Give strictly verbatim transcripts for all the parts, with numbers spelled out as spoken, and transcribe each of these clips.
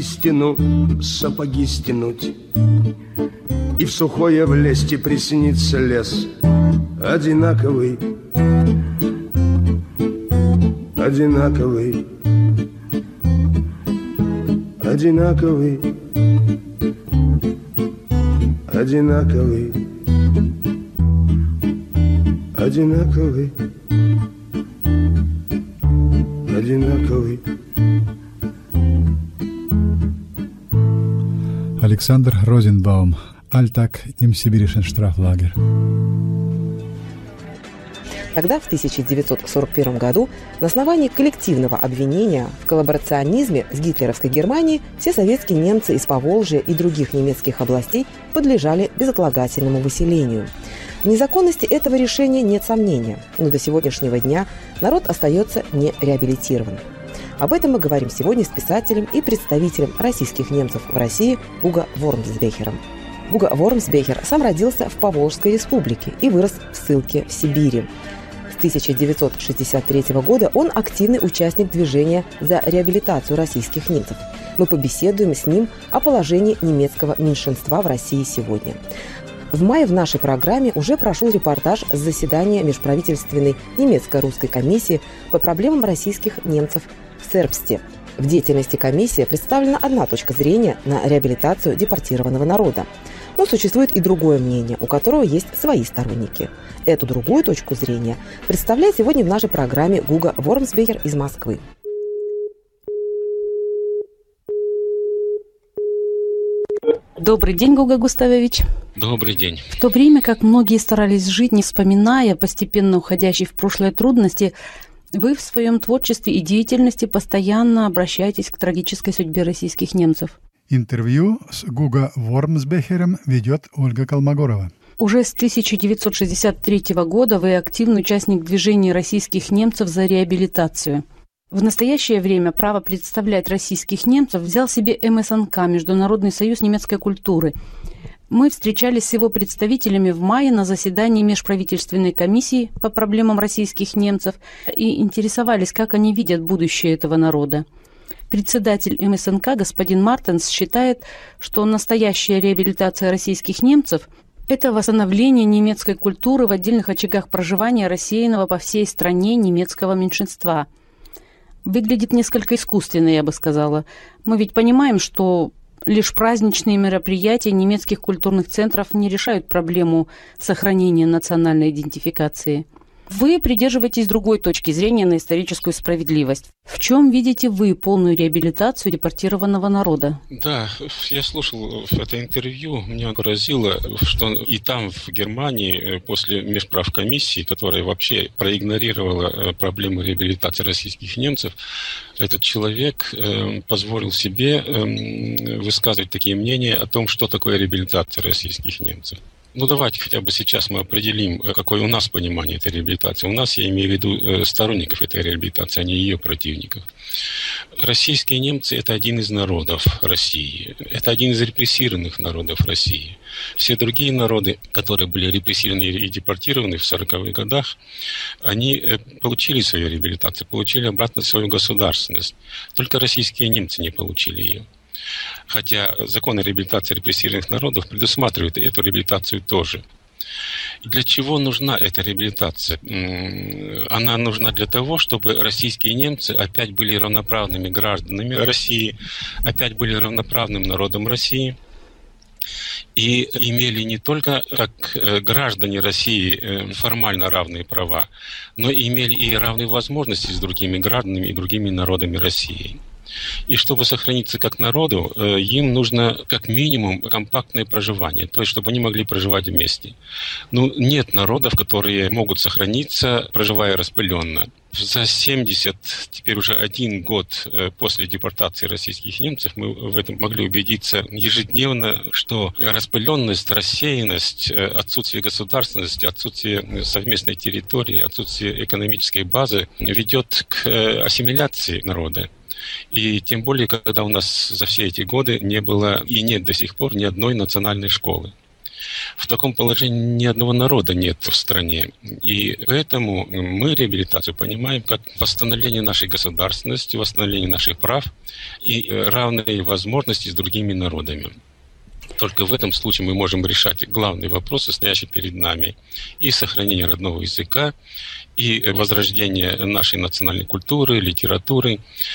Стяну, сапоги стянуть, и в сухое влезть, и приснится лес одинаковый, одинаковый, одинаковый, одинаковый, одинаковый, одинаковый. Александр Розенбаум. Alltag im sibirischen Straflager. Тогда, в тысяча девятьсот сорок первом году, на основании коллективного обвинения в коллаборационизме с гитлеровской Германией все советские немцы из Поволжья и других немецких областей подлежали безотлагательному выселению. В незаконности этого решения нет сомнения, но до сегодняшнего дня народ остается не реабилитированным. Об этом мы говорим сегодня с писателем и представителем российских немцев в России Гуго Вормсбехером. Гуго Вормсбехер сам родился в Поволжской республике и вырос в ссылке в Сибири. С тысяча девятьсот шестьдесят третьего года он активный участник движения за реабилитацию российских немцев. Мы побеседуем с ним о положении немецкого меньшинства в России сегодня. В мае в нашей программе уже прошел репортаж с заседания межправительственной немецко-русской комиссии по проблемам российских немцев в Сербсте. В деятельности комиссии представлена одна точка зрения на реабилитацию депортированного народа. Но существует и другое мнение, у которого есть свои сторонники. Эту другую точку зрения представляет сегодня в нашей программе Гуго Вормсбехер из Москвы. Добрый день, Гуго Густавович. Добрый день. В то время как многие старались жить, не вспоминая постепенно уходящие в прошлое трудности, вы в своем творчестве и деятельности постоянно обращаетесь к трагической судьбе российских немцев. Интервью с Гуго Вормсбехером ведет Ольга Колмогорова. Уже с тысяча девятьсот шестьдесят третьего года вы активный участник движения российских немцев за реабилитацию. В настоящее время право представлять российских немцев взял себе эм эс эн ка, Международный союз немецкой культуры. Мы встречались с его представителями в мае на заседании межправительственной комиссии по проблемам российских немцев и интересовались, как они видят будущее этого народа. Председатель эм эс эн ка господин Мартенс считает, что настоящая реабилитация российских немцев – это восстановление немецкой культуры в отдельных очагах проживания рассеянного по всей стране немецкого меньшинства. Выглядит несколько искусственно, я бы сказала. Мы ведь понимаем, что лишь праздничные мероприятия немецких культурных центров не решают проблему сохранения национальной идентификации. Вы придерживаетесь другой точки зрения на историческую справедливость. В чем видите вы полную реабилитацию депортированного народа? Да, я слушал это интервью, меня поразило, что и там, в Германии, после межправкомиссии, которая вообще проигнорировала проблему реабилитации российских немцев, этот человек позволил себе высказывать такие мнения о том, что такое реабилитация российских немцев. Ну, давайте хотя бы сейчас мы определим, какое у нас понимание этой реабилитации. У нас, я имею в виду сторонников этой реабилитации, а не ее противников. Российские немцы – это один из народов России. Это один из репрессированных народов России. Все другие народы, которые были репрессированы и депортированы в сороковых годах, они получили свою реабилитацию, получили обратно свою государственность. Только российские немцы не получили ее. Хотя закон о реабилитации репрессированных народов предусматривает эту реабилитацию тоже. Для чего нужна эта реабилитация? Она нужна для того, чтобы российские немцы опять были равноправными гражданами России, опять были равноправным народом России и имели не только как граждане России формально равные права, но и имели и равные возможности с другими гражданами и другими народами России. И чтобы сохраниться как народу, им нужно как минимум компактное проживание, то есть чтобы они могли проживать вместе. Ну, нет народов, которые могут сохраниться, проживая распыленно. За семьдесят, теперь уже один год после депортации российских немцев мы в этом могли убедиться ежедневно, что распыленность, рассеянность, отсутствие государственности, отсутствие совместной территории, отсутствие экономической базы ведет к ассимиляции народа. И тем более, когда у нас за все эти годы не было и нет до сих пор ни одной национальной школы. В таком положении ни одного народа нет в стране. И поэтому мы реабилитацию понимаем как восстановление нашей государственности, восстановление наших прав и равные возможности с другими народами. Только в этом случае мы можем решать главные вопросы, стоящие перед нами. И сохранение родного языка, и возрождение нашей национальной культуры, литературы,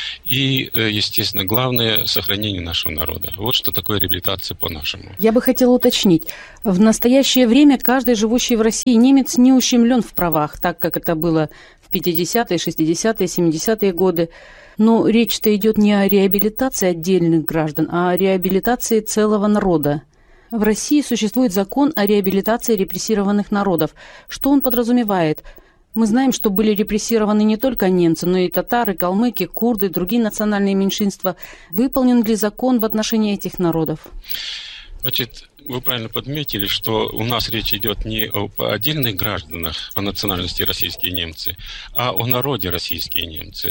и, естественно, главное, сохранение нашего народа. Вот что такое реабилитация по-нашему. Я бы хотела уточнить. В настоящее время каждый живущий в России немец не ущемлен в правах, так как это было в пятидесятые, шестидесятые, семидесятые годы. Но речь-то идет не о реабилитации отдельных граждан, а о реабилитации целого народа. В России существует закон о реабилитации репрессированных народов. Что он подразумевает? Мы знаем, что были репрессированы не только немцы, но и татары, калмыки, курды, другие национальные меньшинства. Выполнен ли закон в отношении этих народов? Значит, вы правильно подметили, что у нас речь идет не о отдельных гражданах по национальности российские немцы, а о народе российские немцы.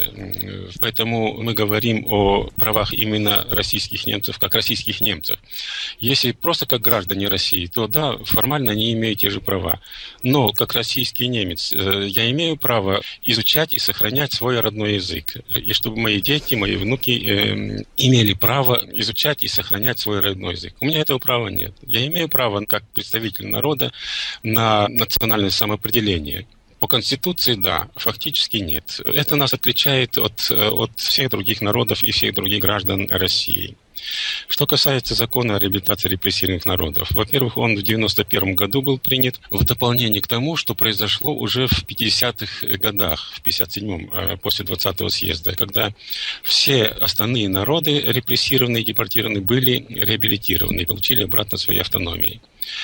Поэтому мы говорим о правах именно российских немцев, как российских немцев. Если просто как граждане России, то да, формально они имеют те же права. Но как российский немец я имею право изучать и сохранять свой родной язык. И чтобы мои дети, мои внуки э, имели право изучать и сохранять свой родной язык. У меня этого права нет. Я имею право, как представитель народа, на национальное самоопределение. По Конституции, да, фактически нет. Это нас отличает от, от всех других народов и всех других граждан России. Что касается закона о реабилитации репрессированных народов, во-первых, он в девяносто первом году был принят в дополнение к тому, что произошло уже в пятидесятых годах, в пятьдесят седьмом, после двадцатого съезда, когда все остальные народы, репрессированные и депортированные, были реабилитированы и получили обратно свои автономии.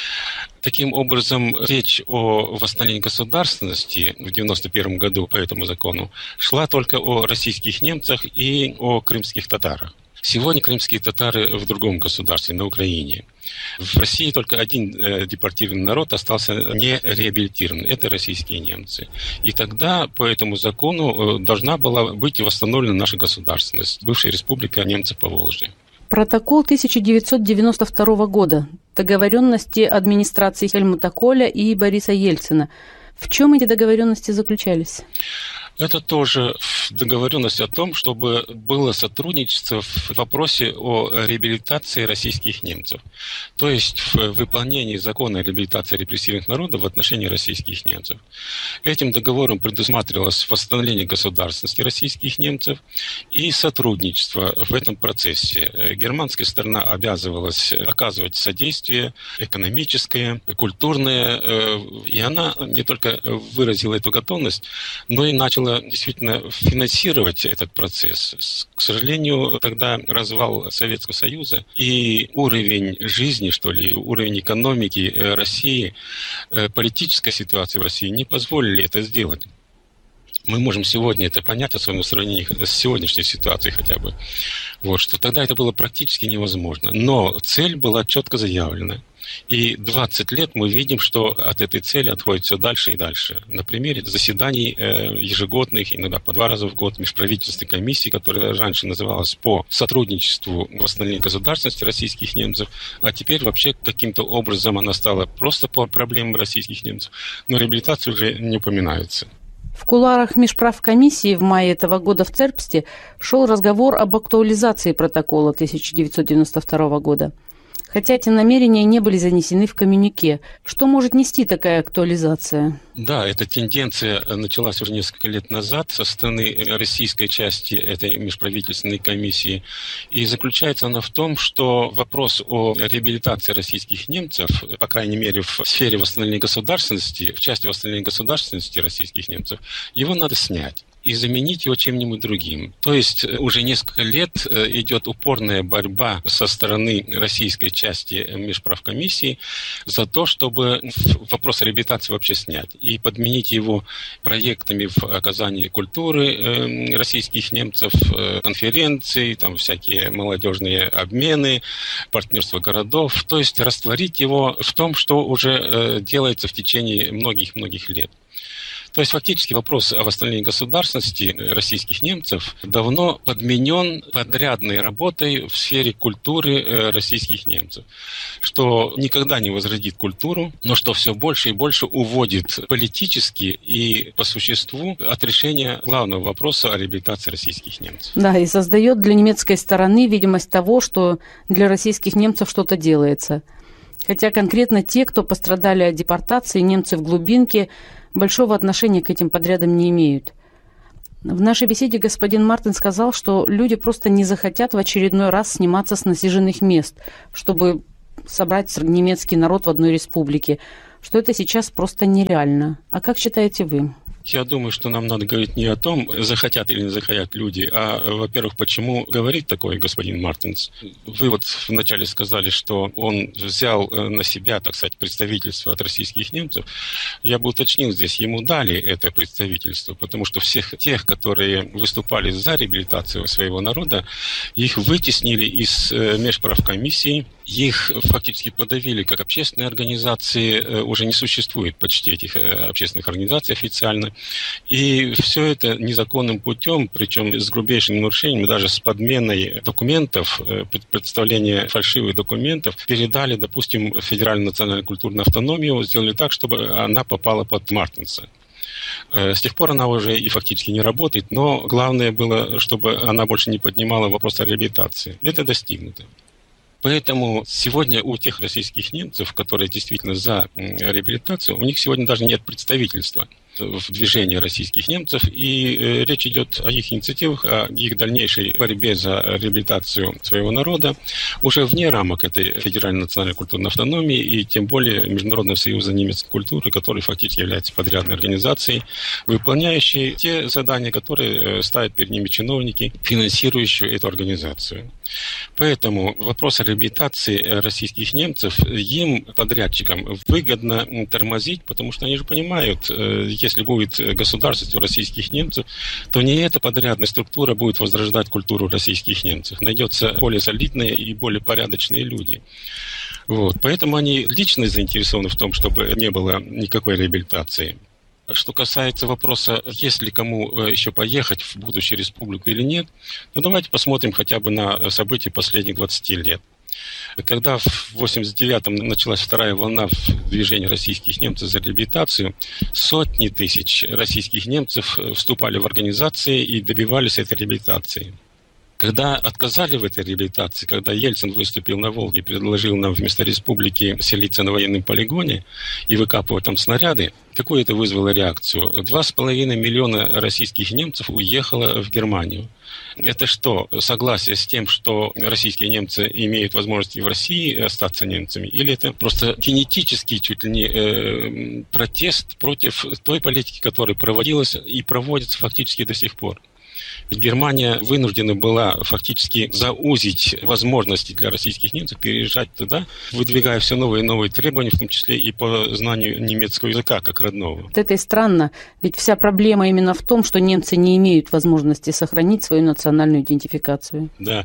Таким образом, речь о восстановлении государственности в девяносто первом году по этому закону шла только о российских немцах и о крымских татарах. Сегодня крымские татары в другом государстве, на Украине. В России только один э, депортированный народ остался не реабилитирован. Это российские немцы. И тогда по этому закону э, должна была быть восстановлена наша государственность, бывшая республика немцев Поволжья. Протокол тысяча девятьсот девяносто второго года. Договоренности администрации Хельмута Коля и Бориса Ельцина. В чем эти договоренности заключались? Это тоже договоренность о том, чтобы было сотрудничество в вопросе о реабилитации российских немцев. То есть в выполнении закона о реабилитации репрессированных народов в отношении российских немцев. Этим договором предусматривалось восстановление государственности российских немцев и сотрудничество в этом процессе. Германская сторона обязывалась оказывать содействие экономическое, культурное, и она не только выразила эту готовность, но и начала действительно финансировать этот процесс. К сожалению, тогда развал Советского Союза и уровень жизни, что ли, уровень экономики России, политическая ситуация в России не позволили это сделать. Мы можем сегодня это понять, особенно в сравнении с сегодняшней ситуацией хотя бы. Вот, что тогда это было практически невозможно. Но цель была четко заявлена. И двадцать лет мы видим, что от этой цели отходит все дальше и дальше. На примере заседаний э, ежегодных, иногда по два раза в год, межправительственной комиссии, которая раньше называлась по сотрудничеству восстановления государственности российских немцев, а теперь вообще каким-то образом она стала просто по проблемам российских немцев, но реабилитация уже не упоминается. В кулуарах межправкомиссии в мае этого года в Цербсте шел разговор об актуализации протокола тысяча девятьсот девяносто второго года. Хотя эти намерения не были занесены в коммюнике. Что может нести такая актуализация? Да, эта тенденция началась уже несколько лет назад со стороны российской части этой межправительственной комиссии. И заключается она в том, что вопрос о реабилитации российских немцев, по крайней мере в сфере восстановления государственности, в части восстановления государственности российских немцев, его надо снять и заменить его чем-нибудь другим. То есть уже несколько лет идет упорная борьба со стороны российской части межправкомиссии за то, чтобы вопрос реабилитации вообще снять и подменить его проектами в оказании культуры российских немцев, конференции, там всякие молодежные обмены, партнерство городов. То есть растворить его в том, что уже делается в течение многих-многих лет. То есть фактически вопрос о восстановлении государственности российских немцев давно подменен подрядной работой в сфере культуры российских немцев, что никогда не возродит культуру, но что все больше и больше уводит политически и по существу от решения главного вопроса о реабилитации российских немцев. Да, и создает для немецкой стороны видимость того, что для российских немцев что-то делается. Хотя конкретно те, кто пострадали от депортации, немцы в глубинке, большого отношения к этим подрядам не имеют. В нашей беседе господин Мартин сказал, что люди просто не захотят в очередной раз сниматься с насиженных мест, чтобы собрать немецкий народ в одной республике, что это сейчас просто нереально. А как считаете вы? Я думаю, что нам надо говорить не о том, захотят или не захотят люди, а, во-первых, почему говорит такой господин Мартинс. Вы вот вначале сказали, что он взял на себя, так сказать, представительство от российских немцев. Я бы уточнил здесь, ему дали это представительство, потому что всех тех, которые выступали за реабилитацию своего народа, их вытеснили из межправкомиссии, их фактически подавили как общественные организации, уже не существует почти этих общественных организаций официально. И все это незаконным путем, причем с грубейшими нарушениями, даже с подменой документов, представление фальшивых документов, передали, допустим, Федеральную национальную культурную автономию, сделали так, чтобы она попала под Мартинса. С тех пор она уже и фактически не работает, но главное было, чтобы она больше не поднимала вопрос о реабилитации. Это достигнуто. Поэтому сегодня у тех российских немцев, которые действительно за реабилитацию, у них сегодня даже нет представительства в движении российских немцев, и э, речь идет о их инициативах, о их дальнейшей борьбе за реабилитацию своего народа уже вне рамок этой Федеральной национальной культурной автономии и тем более Международного союза немецкой культуры, который фактически является подрядной организацией, выполняющей те задания, которые э, ставят перед ними чиновники, финансирующие эту организацию. Поэтому вопрос о реабилитации российских немцев им, подрядчикам, выгодно тормозить, потому что они же понимают, если будет государственность у российских немцев, то не эта подрядная структура будет возрождать культуру российских немцев. Найдется более солидные и более порядочные люди. Вот. Поэтому они лично заинтересованы в том, чтобы не было никакой реабилитации. Что касается вопроса, есть ли кому еще поехать в будущую республику или нет, ну давайте посмотрим хотя бы на события последних двадцати лет. Когда в восемьдесят девятом началась вторая волна в движении российских немцев за реабилитацию, сотни тысяч российских немцев вступали в организации и добивались этой реабилитации. Когда отказали в этой реабилитации, когда Ельцин выступил на Волге и предложил нам вместо республики селиться на военном полигоне и выкапывать там снаряды, какую это вызвало реакцию? Два с половиной миллиона российских немцев уехало в Германию. Это что, согласие с тем, что российские немцы имеют возможность и в России остаться немцами? Или это просто генетический чуть ли не э, протест против той политики, которая проводилась и проводится фактически до сих пор? Ведь Германия вынуждена была фактически заузить возможности для российских немцев переезжать туда, выдвигая все новые и новые требования, в том числе и по знанию немецкого языка как родного. Вот это и странно, ведь вся проблема именно в том, что немцы не имеют возможности сохранить свою национальную идентификацию. Да.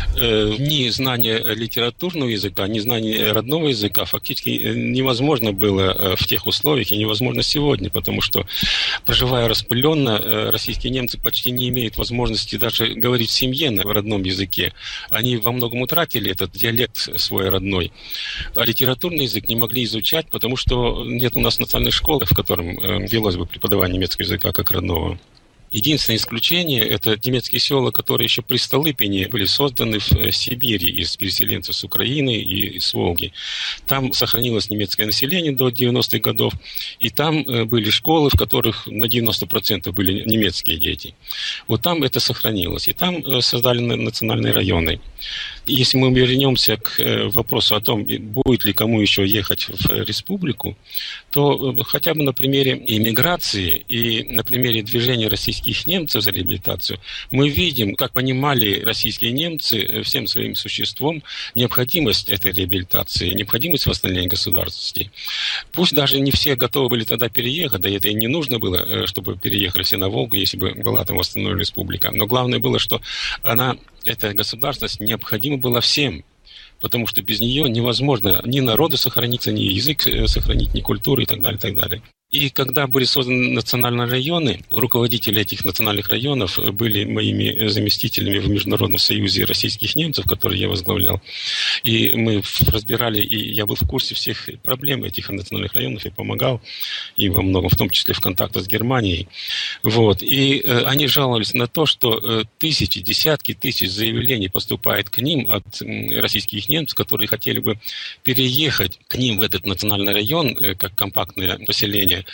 Ни знание литературного языка, ни знание родного языка фактически невозможно было в тех условиях и невозможно сегодня, потому что, проживая распыленно, российские немцы почти не имеют возможности даже говорить в семье на родном языке. Они во многом утратили этот диалект свой родной. А литературный язык не могли изучать, потому что нет у нас национальной школы, в котором велось бы преподавание немецкого языка как родного. Единственное исключение – это немецкие села, которые еще при Столыпине были созданы в Сибири из переселенцев с Украины и с Волги. Там сохранилось немецкое население до девяностых годов, и там были школы, в которых на девяносто процентов были немецкие дети. Вот там это сохранилось, и там создали национальные районы. Если мы вернемся к вопросу о том, будет ли кому еще ехать в республику, то хотя бы на примере иммиграции и на примере движения российских немцев за реабилитацию мы видим, как понимали российские немцы всем своим существом необходимость этой реабилитации, необходимость восстановления государственности. Пусть даже не все готовы были тогда переехать, да это и не нужно было, чтобы переехали все на Волгу, если бы была там восстановлена республика. Но главное было, что она, эта государственность необходима была всем. потому что без нее невозможно ни народу сохраниться, ни язык сохранить, ни культуру и так далее, и так далее. И когда были созданы национальные районы, руководители этих национальных районов были моими заместителями в Международном союзе российских немцев, который я возглавлял. И мы разбирали, и я был в курсе всех проблем этих национальных районов и помогал им во многом, в том числе в контактах с Германией. Вот. И э, они жаловались на то, что э, тысячи, десятки тысяч заявлений поступает к ним от э, российских немцев, которые хотели бы переехать к ним в этот национальный район, э, как компактное поселение,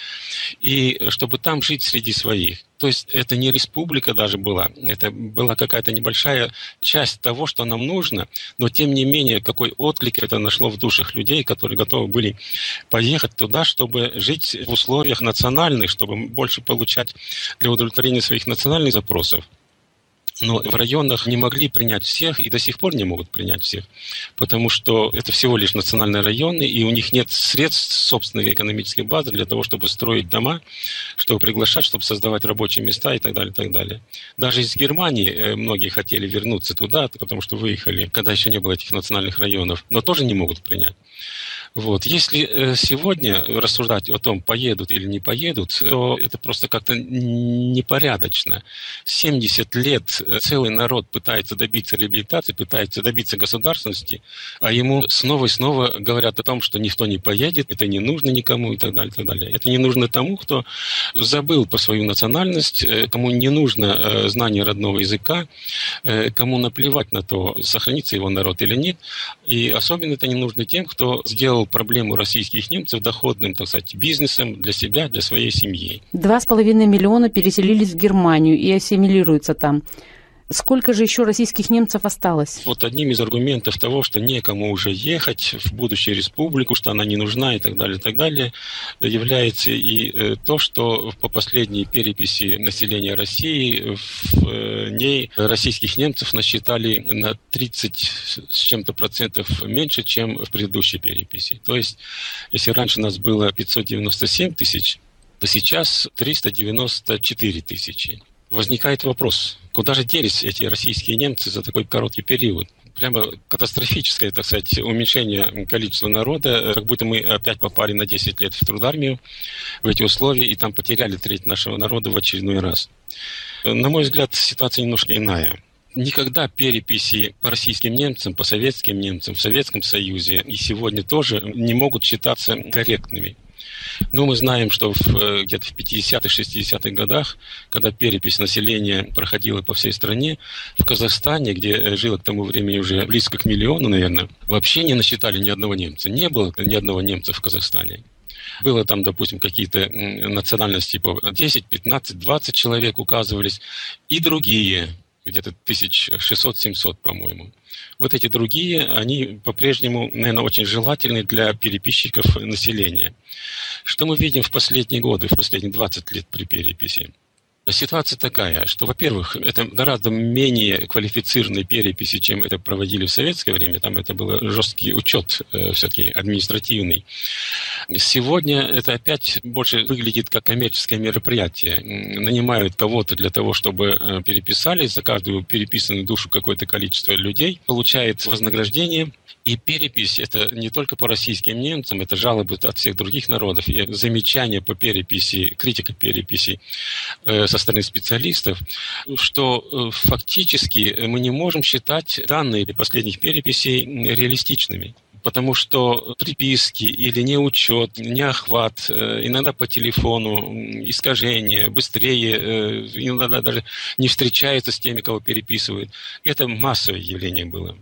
и чтобы там жить среди своих. То есть это не республика даже была, это была какая-то небольшая часть того, что нам нужно, но тем не менее, какой отклик это нашло в душах людей, которые готовы были поехать туда, чтобы жить в условиях национальных, чтобы больше получать для удовлетворения своих национальных запросов. Но в районах не могли принять всех и до сих пор не могут принять всех, потому что это всего лишь национальные районы, и у них нет средств собственной экономической базы для того, чтобы строить дома, чтобы приглашать, чтобы создавать рабочие места и так далее, и так далее. Даже из Германии многие хотели вернуться туда, потому что выехали, когда еще не было этих национальных районов, но тоже не могут принять. Вот. Если сегодня рассуждать о том, поедут или не поедут, то это просто как-то непорядочно. семьдесят лет целый народ пытается добиться реабилитации, пытается добиться государственности, а ему снова и снова говорят о том, что никто не поедет, это не нужно никому и так далее, и так далее. Это не нужно тому, кто забыл про свою национальность, кому не нужно знание родного языка, кому наплевать на то, сохранится его народ или нет. И особенно это не нужно тем, кто сделал проблему российских немцев доходным, так сказать, бизнесом для себя, для своей семьи. Два с половиной миллиона переселились в Германию и ассимилируются там. Сколько же еще российских немцев осталось? Вот одним из аргументов того, что некому уже ехать в будущую республику, что она не нужна и так далее, и так далее, является и то, что по последней переписи населения России в ней российских немцев насчитали на тридцать с чем-то процентов меньше, чем в предыдущей переписи. То есть, если раньше у нас было пятьсот девяносто семь тысяч, то сейчас триста девяносто четыре тысячи. Возникает вопрос, куда же делись эти российские немцы за такой короткий период? Прямо катастрофическое, так сказать, уменьшение количества народа, как будто мы опять попали на десять лет в трудармию, в эти условия, и там потеряли треть нашего народа в очередной раз. На мой взгляд, ситуация немножко иная. Никогда переписи по российским немцам, по советским немцам в Советском Союзе и сегодня тоже не могут считаться корректными. Но мы знаем, что в, где-то в пятидесятых-шестидесятых годах, когда перепись населения проходила по всей стране, в Казахстане, где жило к тому времени уже близко к миллиону, наверное, вообще не насчитали ни одного немца. Не было ни одного немца в Казахстане. Было там, допустим, какие-то национальности по десять, пятнадцать, двадцать человек указывались, и другие, где-то тысяч шестьсот-семьсот, по-моему. Вот эти другие, они по-прежнему, наверное, очень желательны для переписчиков населения. Что мы видим в последние годы, в последние двадцать лет при переписи? Ситуация такая, что, во-первых, это гораздо менее квалифицированные переписи, чем это проводили в советское время. Там это был жесткий учет, э, все-таки административный. Сегодня это опять больше выглядит как коммерческое мероприятие. Нанимают кого-то для того, чтобы переписали за каждую переписанную душу какое-то количество людей, получает вознаграждение. И перепись – это не только по российским немцам, это жалобы от всех других народов, и замечания по переписи, критика переписи э, со стороны специалистов, что э, фактически мы не можем считать данные последних переписей реалистичными. Потому что приписки или неучет, неохват, э, иногда по телефону, искажение, быстрее, э, иногда даже не встречается с теми, кого переписывают. Это массовое явление было.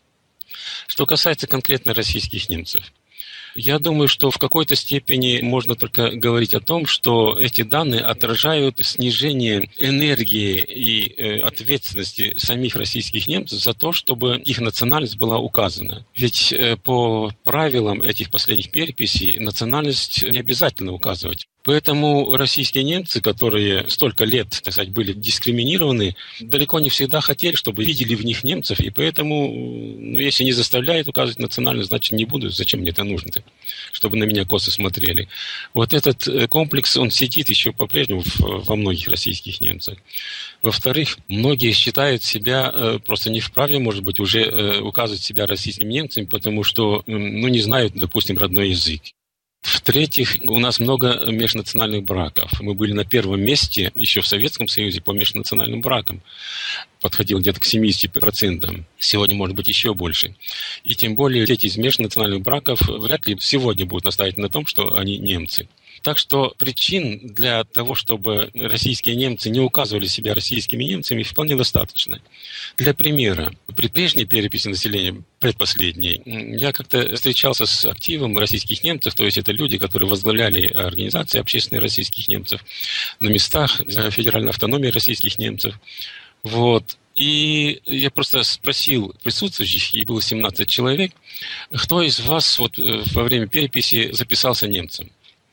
Что касается конкретно российских немцев, я думаю, что в какой-то степени можно только говорить о том, что эти данные отражают снижение энергии и э, ответственности самих российских немцев за то, чтобы их национальность была указана. Ведь э, по правилам этих последних переписей национальность не обязательно указывать. Поэтому российские немцы, которые столько лет, так сказать, были дискриминированы, далеко не всегда хотели, чтобы видели в них немцев, и поэтому, ну, если не заставляют указывать национальность, значит, не буду, зачем мне это нужно-то, чтобы на меня косо смотрели. Вот этот комплекс, он сидит еще по-прежнему во многих российских немцах. Во-вторых, многие считают себя просто не вправе, может быть, уже указывать себя российскими немцами, потому что, ну, не знают, допустим, родной язык. В-третьих, у нас много межнациональных браков. Мы были на первом месте еще в Советском Союзе по межнациональным бракам. Подходил где-то к семидесяти процентам. Сегодня, может быть, еще больше. И тем более дети из межнациональных браков вряд ли сегодня будут настаивать на том, что они немцы. Так что причин для того, чтобы российские немцы не указывали себя российскими немцами, вполне достаточно. Для примера, при прежней переписи населения, предпоследней, я как-то встречался с активом российских немцев, то есть это люди, которые возглавляли организации общественные российских немцев на местах федеральной автономии российских немцев. Вот. И я просто спросил присутствующих, и было семнадцать человек, кто из вас вот во время переписи записался немцем?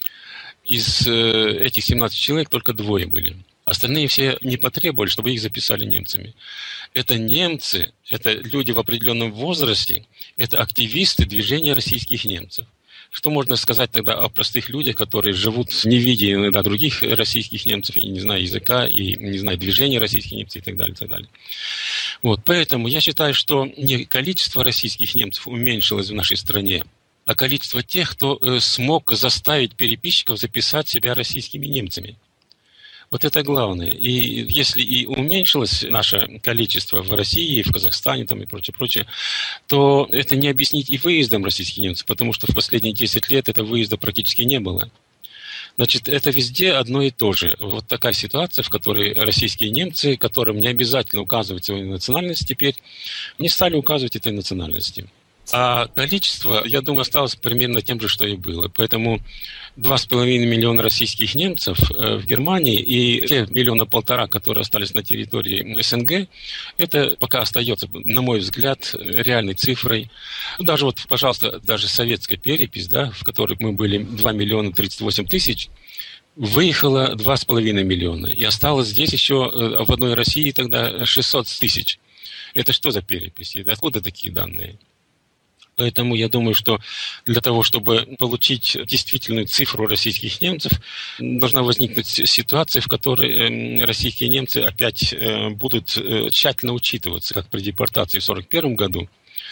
Из этих семнадцати человек только двое были. Остальные все не потребовали, чтобы их записали немцами. Это немцы, это люди в определенном возрасте, это активисты движения российских немцев. Что можно сказать тогда о простых людях, которые живут не видя иногда других российских немцев, и не зная языка, и не зная движения российских немцев и так далее, и так далее. Вот, поэтому я считаю, что не количество российских немцев уменьшилось в нашей стране, а количество тех, кто смог заставить переписчиков записать себя российскими немцами. Вот это главное. И если и уменьшилось наше количество в России, в Казахстане там, и прочее, прочее, то это не объяснить и выездом российских немцев, потому что в последние десять лет этого выезда практически не было. Значит, это везде одно и то же. Вот такая ситуация, в которой российские немцы, которым не обязательно указывать свою национальность теперь, не стали указывать этой национальности. А количество, я думаю, осталось примерно тем же, что и было. Поэтому два с половиной миллиона российских немцев в Германии и те миллиона полтора, которые остались на территории СНГ, это пока остается, на мой взгляд, реальной цифрой. Даже вот, пожалуйста, даже советская перепись, да, в которой мы были два миллиона тридцать восемь тысяч, выехало два с половиной миллиона. И осталось здесь еще в одной России тогда шестьсот тысяч. Это что за перепись? Это откуда такие данные? Поэтому я думаю, что для того, чтобы получить действительную цифру российских немцев, должна возникнуть ситуация, в которой российские немцы опять будут тщательно учитываться, как при депортации в сорок первом году,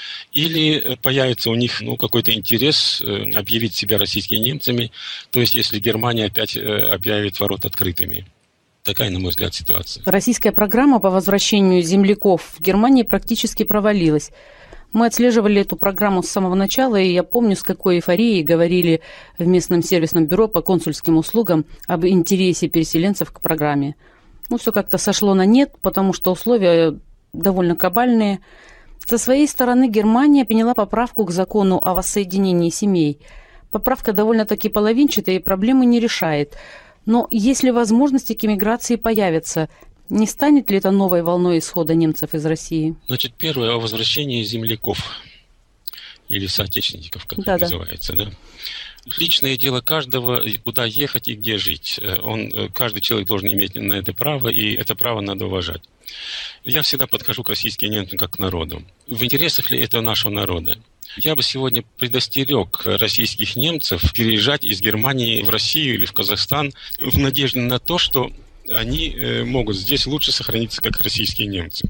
или появится у них ну, какой-то интерес объявить себя российскими немцами, то есть если Германия опять объявит ворота открытыми. Такая, на мой взгляд, ситуация. Российская программа по возвращению земляков в Германии практически провалилась. Мы отслеживали эту программу с самого начала, и я помню, с какой эйфорией говорили в местном сервисном бюро по консульским услугам об интересе переселенцев к программе. Ну, все как-то сошло на нет, потому что условия довольно кабальные. Со своей стороны Германия приняла поправку к закону о воссоединении семей. Поправка довольно-таки половинчатая и проблемы не решает. Но если возможности к эмиграции появятся, не станет ли это новой волной исхода немцев из России? Значит, первое о возвращении земляков или соотечественников, как да, это да. называется, да? Личное дело каждого, куда ехать и где жить. Он, каждый человек должен иметь на это право, и это право надо уважать. Я всегда подхожу к российским немцам как к народу. В интересах ли это нашего народа? Я бы сегодня предостерег российских немцев переезжать из Германии в Россию или в Казахстан в надежде на то, что они могут здесь лучше сохраниться, как российские немцы.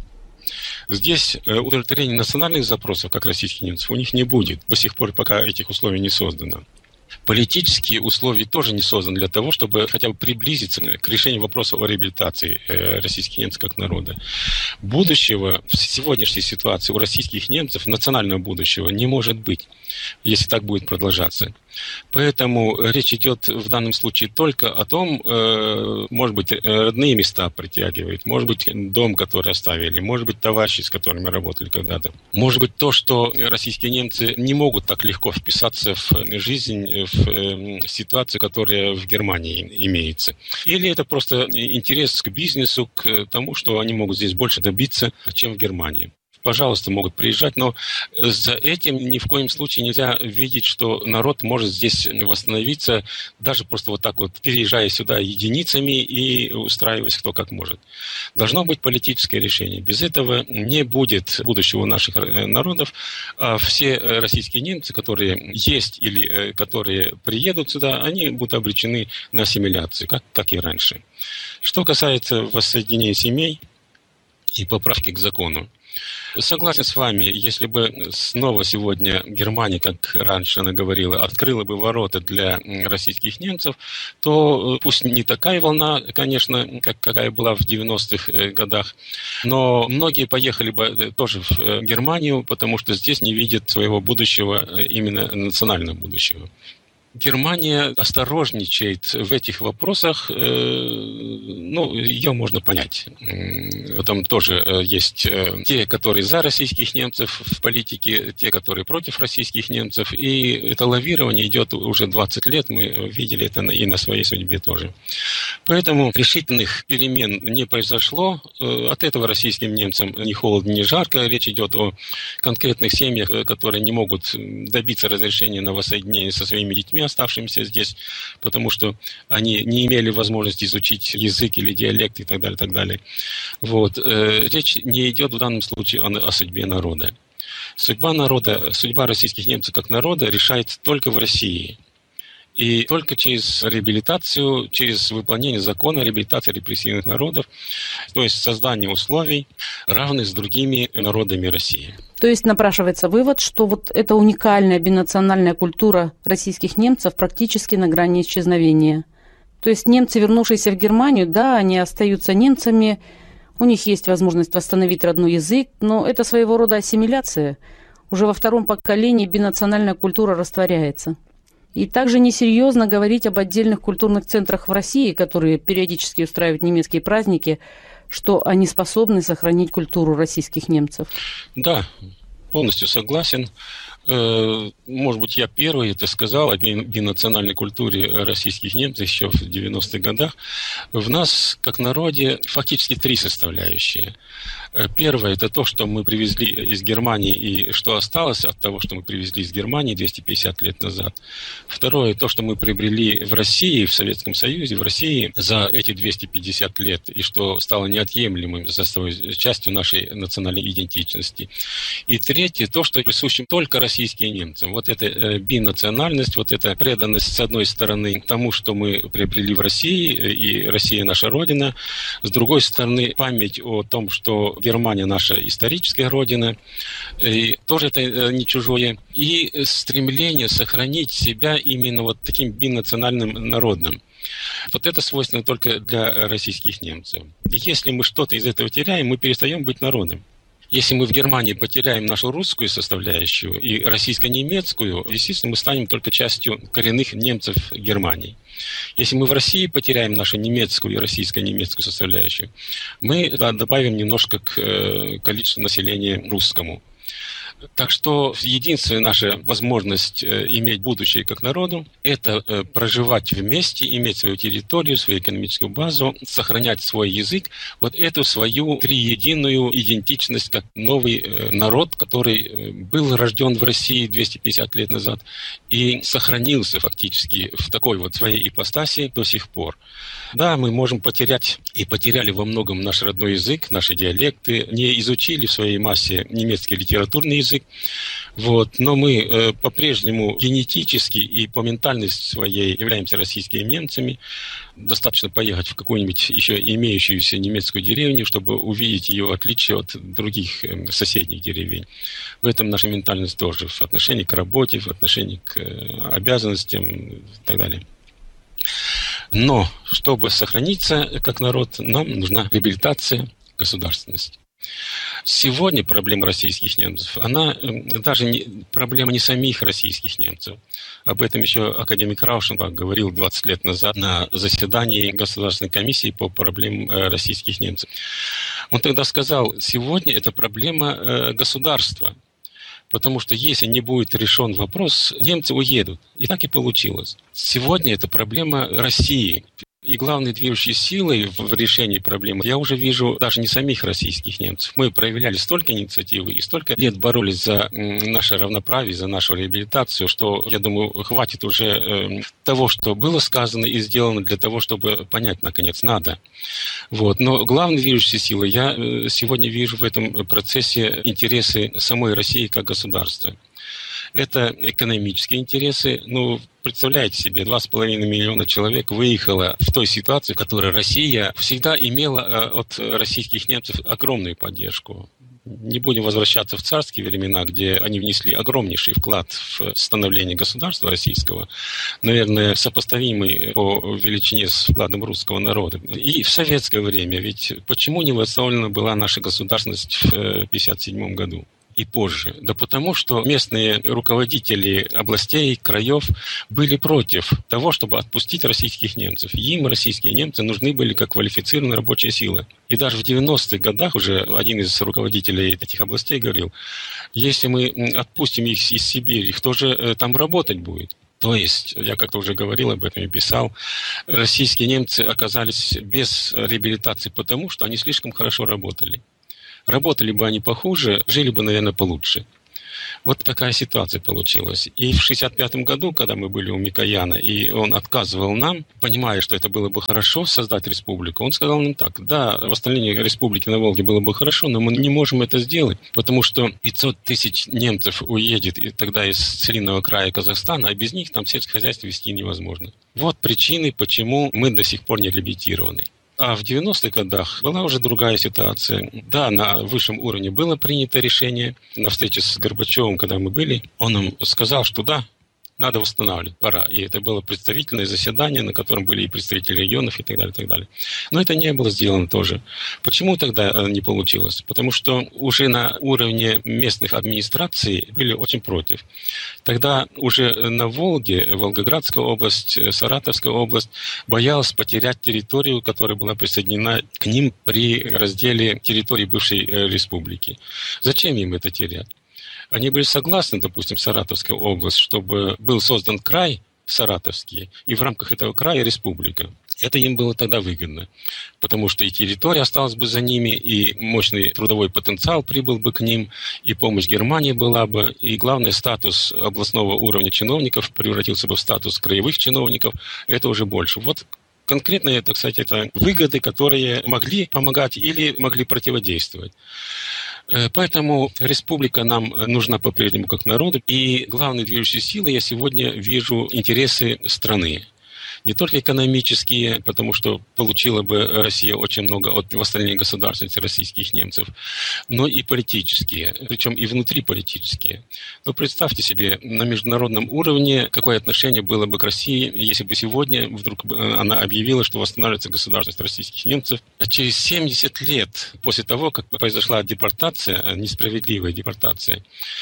Здесь удовлетворение национальных запросов, как российских немцев, у них не будет. До сих пор, пока этих условий не создано. Политические условия тоже не созданы для того, чтобы хотя бы приблизиться к решению вопроса о реабилитации российских немцев как народа. Будущего в сегодняшней ситуации у российских немцев, национального будущего, не может быть, если так будет продолжаться. Поэтому речь идет в данном случае только о том, может быть, родные места притягивает, может быть, дом, который оставили, может быть, товарищи, с которыми работали когда-то. Может быть, то, что российские немцы не могут так легко вписаться в жизнь, в ситуацию, которая в Германии имеется. Или это просто интерес к бизнесу, к тому, что они могут здесь больше добиться, чем в Германии. пожалуйста, могут приезжать, но за этим ни в коем случае нельзя видеть, что народ может здесь восстановиться, даже просто вот так вот переезжая сюда единицами и устраиваясь кто как может. Должно быть политическое решение. Без этого не будет будущего наших народов. А все российские немцы, которые есть или которые приедут сюда, они будут обречены на ассимиляцию, как, как и раньше. Что касается воссоединения семей и поправки к закону, согласен с вами, если бы снова сегодня Германия, как раньше она говорила, открыла бы ворота для российских немцев, то пусть не такая волна, конечно, как какая была в девяностых годах, но многие поехали бы тоже в Германию, потому что здесь не видят своего будущего, именно национального будущего. Германия осторожничает в этих вопросах, ну, ее можно понять. Там тоже есть те, которые за российских немцев в политике, те, которые против российских немцев, и это лавирование идет уже двадцать лет, мы видели это и на своей судьбе тоже. Поэтому решительных перемен не произошло, от этого российским немцам ни холодно, ни жарко, речь идет о конкретных семьях, которые не могут добиться разрешения на воссоединение со своими детьми, оставшимися здесь, потому что они не имели возможности изучить язык или диалект и так далее, так далее. Вот. Речь не идет в данном случае о, о судьбе народа. Судьба народа, судьба российских немцев как народа решается только в России. И только через реабилитацию, через выполнение закона о реабилитации репрессивных народов, то есть создание условий, равных с другими народами России. То есть напрашивается вывод, что вот эта уникальная бинациональная культура российских немцев практически на грани исчезновения. То есть немцы, вернувшиеся в Германию, да, они остаются немцами, у них есть возможность восстановить родной язык, но это своего рода ассимиляция. Уже во втором поколении бинациональная культура растворяется. И также несерьезно говорить об отдельных культурных центрах в России, которые периодически устраивают немецкие праздники, что они способны сохранить культуру российских немцев. Да, полностью согласен. Может быть, я первый это сказал о бинациональной культуре российских немцев еще в девяностых годах. В нас, как народе, фактически три составляющие. Первое – это то, что мы привезли из Германии и что осталось от того, что мы привезли из Германии двести пятьдесят лет назад. Второе – то, что мы приобрели в России, в Советском Союзе, в России за эти двести пятьдесят лет, и что стало неотъемлемым составной частью нашей национальной идентичности. И третье – то, что присуще только российским немцам. Вот эта бинациональность, вот эта преданность, с одной стороны, тому, что мы приобрели в России, и Россия наша родина, с другой стороны, память о том, что Германия наша историческая родина, и тоже это не чужое, и стремление сохранить себя именно вот таким бинациональным народом. Вот это свойственно только для российских немцев. И если мы что-то из этого теряем, мы перестаем быть народом. Если мы в Германии потеряем нашу русскую составляющую и российско-немецкую, естественно, мы станем только частью коренных немцев Германии. Если мы в России потеряем нашу немецкую и российско-немецкую составляющую, мы да, добавим немножко к э, количеству населения русскому. Так что единственная наша возможность э, иметь будущее как народу – это э, проживать вместе, иметь свою территорию, свою экономическую базу, сохранять свой язык, вот эту свою триединую идентичность как новый э, народ, который э, был рожден в России двести пятьдесят лет назад и сохранился фактически в такой вот своей ипостаси до сих пор. Да, мы можем потерять и потеряли во многом наш родной язык, наши диалекты, не изучили в своей массе немецкий литературный язык, вот, но мы э, по-прежнему генетически и по ментальности своей являемся российскими немцами. Достаточно поехать в какую-нибудь еще имеющуюся немецкую деревню, чтобы увидеть ее отличие от других э, соседних деревень. В этом наша ментальность тоже в отношении к работе, в отношении к э, обязанностям и так далее. Но, чтобы сохраниться как народ, нам нужна реабилитация, государственность. Сегодня проблема российских немцев, она даже не, проблема не самих российских немцев. Об этом еще академик Раушенбах говорил двадцать лет назад на заседании Государственной комиссии по проблемам российских немцев. Он тогда сказал, сегодня это проблема государства. Потому что если не будет решен вопрос, немцы уедут. И так и получилось. Сегодня это проблема России. И главной движущей силой в решении проблемы я уже вижу даже не самих российских немцев. Мы проявляли столько инициативы и столько лет боролись за наше равноправие, за нашу реабилитацию, что, я думаю, хватит уже того, что было сказано и сделано для того, чтобы понять, наконец, надо. Вот. Но главной движущей силой я сегодня вижу в этом процессе интересы самой России как государства. Это экономические интересы. Ну, представляете себе, два с половиной миллиона человек выехало в той ситуации, в которой Россия всегда имела от российских немцев огромную поддержку. Не будем возвращаться в царские времена, где они внесли огромнейший вклад в становление государства российского, наверное, сопоставимый по величине с вкладом русского народа. И в советское время, ведь почему не восстановлена была наша государственность в тысяча девятьсот пятьдесят седьмом году? И позже. Да потому что местные руководители областей, краев были против того, чтобы отпустить российских немцев. Им российские немцы нужны были как квалифицированная рабочая сила. И даже в девяностых годах уже один из руководителей этих областей говорил, если мы отпустим их из Сибири, кто же там работать будет? То есть, я как-то уже говорил об этом и писал, российские немцы оказались без реабилитации потому, что они слишком хорошо работали. Работали бы они похуже, жили бы, наверное, получше. Вот такая ситуация получилась. И в шестьдесят пятом году, когда мы были у Микояна, и он отказывал нам, понимая, что это было бы хорошо создать республику, он сказал нам так: да, восстановление республики на Волге было бы хорошо, но мы не можем это сделать, потому что пятьсот тысяч немцев уедет и тогда из целинного края Казахстана, а без них там сельское хозяйство вести невозможно. Вот причины, почему мы до сих пор не реабилитированы. А в девяностых годах была уже другая ситуация. Да, на высшем уровне было принято решение. На встрече с Горбачевым, когда мы были, он нам сказал, что да, надо восстанавливать, пора. И это было представительное заседание, на котором были и представители регионов и так далее, и так далее. Но это не было сделано тоже. Почему тогда не получилось? Потому что уже на уровне местных администраций были очень против. Тогда уже на Волге, Волгоградская область, Саратовская область боялась потерять территорию, которая была присоединена к ним при разделе территории бывшей республики. Зачем им это терять? Они были согласны, допустим, Саратовская область, чтобы был создан край Саратовский, и в рамках этого края республика. Это им было тогда выгодно, потому что и территория осталась бы за ними, и мощный трудовой потенциал прибыл бы к ним, и помощь Германии была бы, и главный статус областного уровня чиновников превратился бы в статус краевых чиновников, это уже больше. Вот конкретные, так сказать, это выгоды, которые могли помогать или могли противодействовать. Поэтому республика нам нужна по-прежнему как народу. И главной движущей силой я сегодня вижу интересы страны. Не только экономические, потому что получила бы Россия очень много от восстановления государственности российских немцев, но и политические, причем и внутриполитические. Но представьте себе, на международном уровне какое отношение было бы к России, если бы сегодня вдруг она объявила, что восстанавливается государственность российских немцев. Через семьдесят лет после того, как произошла депортация, несправедливая депортация,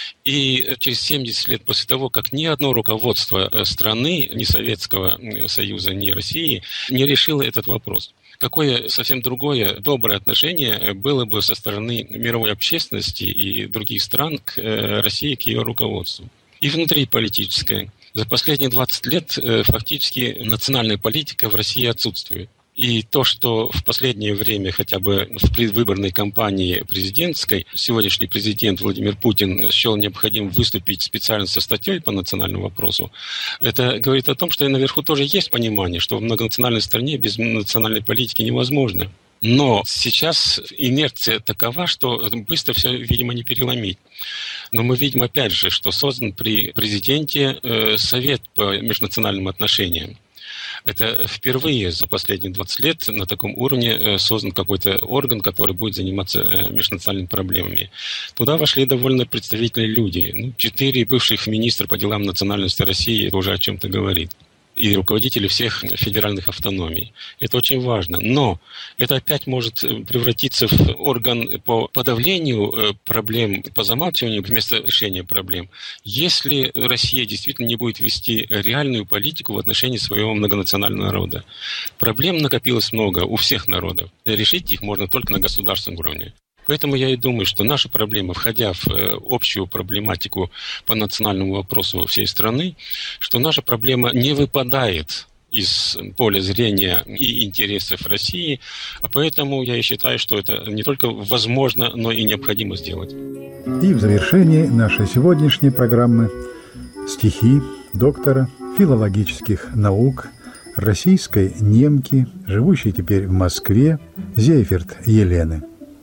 и через семьдесят лет после того, как ни одно руководство страны, ни Советского Союза, ни России не решила этот вопрос. Какое совсем другое доброе отношение было бы со стороны мировой общественности и других стран к России, к ее руководству. И внутриполитическое. За последние двадцать лет фактически национальная политика в России отсутствует. И то, что в последнее время, хотя бы в предвыборной кампании президентской, сегодняшний президент Владимир Путин счел необходимым выступить специально со статьей по национальному вопросу, это говорит о том, что наверху тоже есть понимание, что в многонациональной стране без национальной политики невозможно. Но сейчас инерция такова, что быстро все, видимо, не переломить. Но мы видим, опять же, что создан при президенте э, Совет по межнациональным отношениям. Это впервые за последние двадцать лет на таком уровне создан какой-то орган, который будет заниматься межнациональными проблемами. Туда вошли довольно представительные люди. Ну, четыре бывших министра по делам национальности России, это уже о чем-то говорит. И руководители всех федеральных автономий. Это очень важно. Но это опять может превратиться в орган по подавлению проблем, по замалчиванию вместо решения проблем, если Россия действительно не будет вести реальную политику в отношении своего многонационального народа. Проблем накопилось много у всех народов. Решить их можно только на государственном уровне. Поэтому я и думаю, что наша проблема, входя в общую проблематику по национальному вопросу всей страны, что наша проблема не выпадает из поля зрения и интересов России, а поэтому я и считаю, что это не только возможно, но и необходимо сделать. И в завершении нашей сегодняшней программы стихи доктора филологических наук, российской немки, живущей теперь в Москве, Зейферт Елены.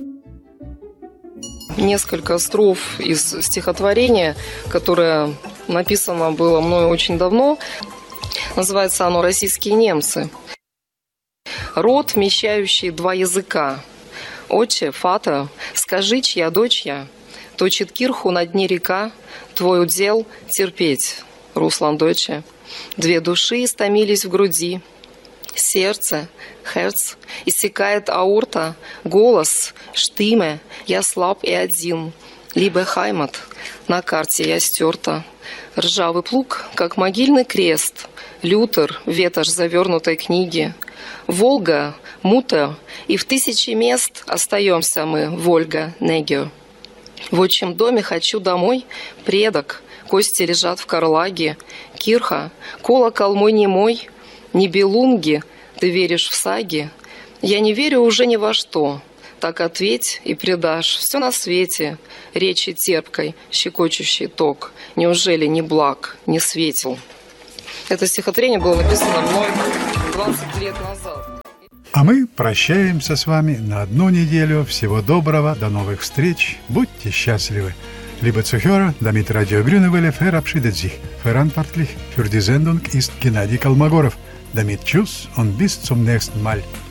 Несколько строф из стихотворения, которое написано было мною очень давно. Называется оно «Российские немцы». Род, вмещающий два языка. Отче, фата, скажи, чья дочь я? Точит кирху на дне река, твой удел терпеть. Руслан доче. Две души истомились в груди. Сердце, херц, иссякает аорта, голос, штиме, я слаб и один. Либо хаймат, на карте я стерта. Ржавый плуг, как могильный крест, Лютер, ветошь завернутой книги. Волга, мута, и в тысячи мест остаемся мы, Вольга, Негио. В отчим доме хочу домой, предок, кости лежат в карлаге, кирха, колокол мой не мой, Нибелунги, ты веришь в саги? Я не верю уже ни во что. Так ответь и предашь все на свете речи терпкой, щекочущий ток. Неужели ни благ, ни светил? Это стихотворение было написано мной двадцать лет назад. А мы прощаемся с вами на одну неделю. Всего доброго, до новых встреч. Будьте счастливы. Liebe Zuhörer, damit Radio Grüne Welle verabschiedet sich. Verantwortlich für die Sendung ist Gennady Kolmogorov. Damit tschüss und bis zum nächsten Mal.